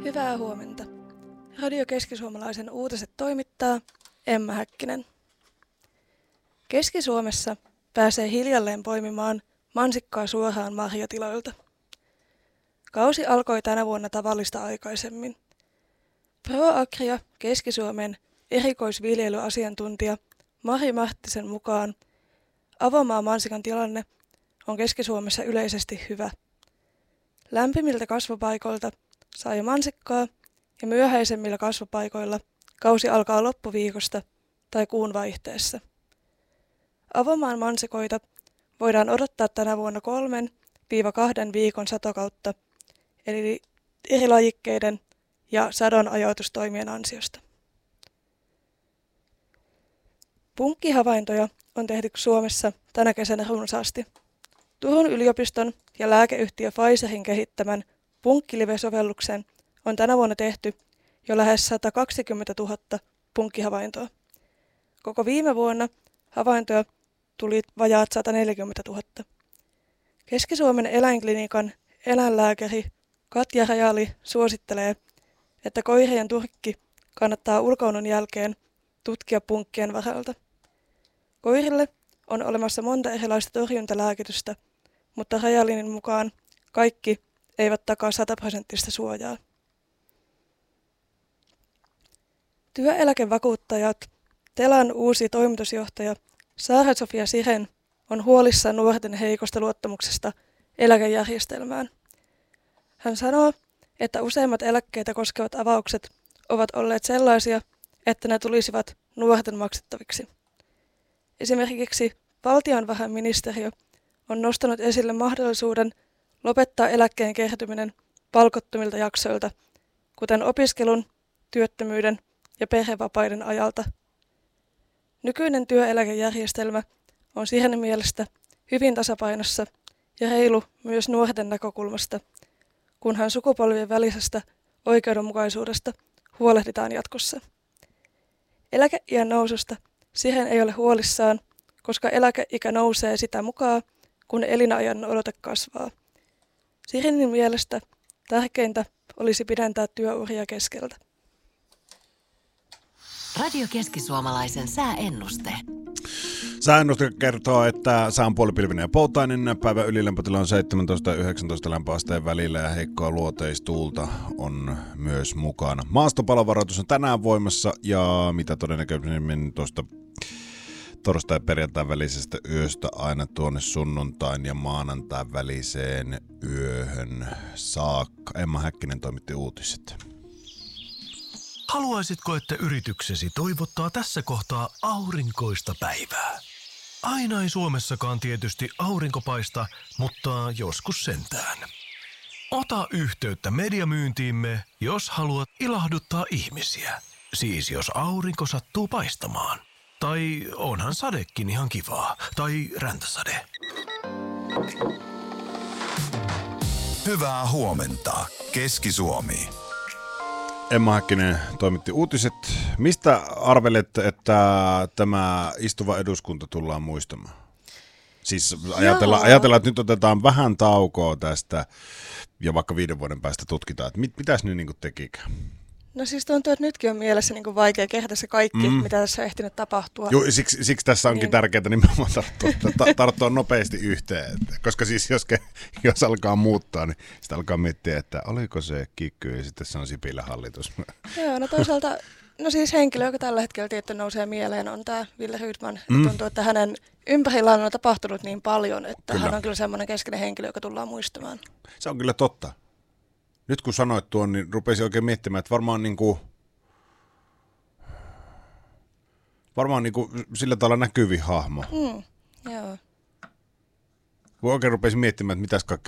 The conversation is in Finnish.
Hyvää huomenta. Radio Keski-Suomalaisen uutiset toimittaa Emma Häkkinen. Keski-Suomessa pääsee hiljalleen poimimaan mansikkaa suoraan marjatiloilta. Kausi alkoi tänä vuonna tavallista aikaisemmin. ProAgria Keski-Suomen erikoisviljelyasiantuntija Mari Marttisen mukaan avomaan mansikan tilanne on Keski-Suomessa yleisesti hyvä. Lämpimiltä kasvupaikoilta saa jo mansikkaa ja myöhäisemmillä kasvupaikoilla kausi alkaa loppuviikosta tai kuun vaihteessa. Avomaan mansikoita voidaan odottaa tänä vuonna 3-2 viikon satokautta, eli eri lajikkeiden ja sadon ajoitustoimien ansiosta. Punkkihavaintoja on tehty Suomessa tänä kesänä runsaasti. Turun yliopiston ja lääkeyhtiö Pfizerin kehittämän Punkkilive-sovelluksen on tänä vuonna tehty jo lähes 120 000 punkkihavaintoa. Koko viime vuonna havaintoja tuli vajaat 140 000. Keski-Suomen eläinklinikan eläinlääkäri Katja Rajali suosittelee, että koirien turkki kannattaa ulkoilun jälkeen tutkia punkkien varalta. Koirille on olemassa monta erilaista torjuntalääkitystä, mutta Rajalinin mukaan kaikki eivät takaa 100% suojaa. Työeläkevakuuttajat Telan uusi toimitusjohtaja Saara-Sofia Siren on huolissaan nuorten heikosta luottamuksesta eläkejärjestelmään. Hän sanoo, että useimmat eläkkeitä koskevat avaukset ovat olleet sellaisia, että ne tulisivat nuorten maksettaviksi. Esimerkiksi valtionvarainministeriö on nostanut esille mahdollisuuden lopettaa eläkkeen kertyminen palkattomilta jaksoilta, kuten opiskelun, työttömyyden ja perhevapaiden ajalta. Nykyinen työeläkejärjestelmä on siihen mielestä hyvin tasapainossa ja reilu myös nuorten näkökulmasta, kunhan sukupolvien välisestä oikeudenmukaisuudesta huolehditaan jatkossa. Eläkeiän noususta Siren ei ole huolissaan, koska eläkeikä nousee sitä mukaan, kun elinajan odote kasvaa. Sirenin mielestä tärkeintä olisi pidentää työuria keskeltä. Radio Keski-Suomalaisen sääennuste. Sääennuste kertoo, että sää on puolipilvinen ja poutainen. Päivän ylilämpötila on 17 ja 19 lämpöasteen välillä ja heikkoa luoteistuulta on myös mukana. Maastopalovaroitus on tänään voimassa ja mitä todennäköisemmin tuosta torstai- ja perjantain välisestä yöstä aina tuonne sunnuntain ja maanantain väliseen yöhön saakka. Emma Häkkinen toimitti uutiset. Haluaisitko, että yrityksesi toivottaa tässä kohtaa aurinkoista päivää? Aina ei Suomessakaan tietysti aurinko paista, mutta joskus sentään. Ota yhteyttä mediamyyntiimme, jos haluat ilahduttaa ihmisiä. Siis jos aurinko sattuu paistamaan. Tai onhan sadekin ihan kivaa. Tai räntäsade. Hyvää huomenta, Keski-Suomi. Emma Häkkinen toimitti uutiset. Mistä arvelet, että tämä istuva eduskunta tullaan muistamaan? Siis ajatellaan, että nyt otetaan vähän taukoa tästä ja vaikka 5 vuoden päästä tutkitaan, että mitäs nyt niin tekikään? No siis tuntuu, että nytkin on mielessä niin kuin vaikea kehdä se kaikki, mitä tässä on ehtinyt tapahtua. Joo, siksi tässä onkin tärkeää nimenomaan tarttua nopeasti yhteen. Koska siis jos alkaa muuttaa, niin sitten alkaa miettiä, että oliko se Kiky ja sitten se on Sipilän hallitus. Joo, no toisaalta, no siis henkilö, joka tällä hetkellä tietty nousee mieleen, on tämä Wille Rydman. Tuntuu, että hänen ympärillään on tapahtunut niin paljon, että kyllä. Hän on kyllä semmoinen keskeinen henkilö, joka tullaan muistamaan. Se on kyllä totta. Nyt kun sanoit tuon, niin rupesin oikein miettimään, että varmaan sillä tavalla näkyvi hahmo. Joo. Kun oikein rupesin miettimään, että mitäs kaikkea